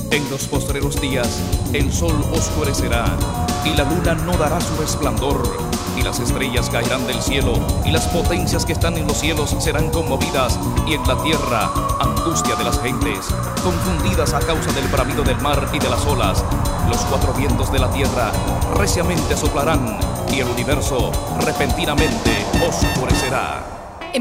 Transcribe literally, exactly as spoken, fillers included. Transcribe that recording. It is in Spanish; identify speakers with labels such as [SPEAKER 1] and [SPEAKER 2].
[SPEAKER 1] En los postreros días el sol oscurecerá y la luna no dará su resplandor, y las estrellas caerán del cielo, y las potencias que están en los cielos serán conmovidas, y en la tierra angustia de las gentes, confundidas a causa del bramido del mar y de las olas. Los cuatro vientos de la tierra reciamente soplarán, y el universo repentinamente oscurecerá.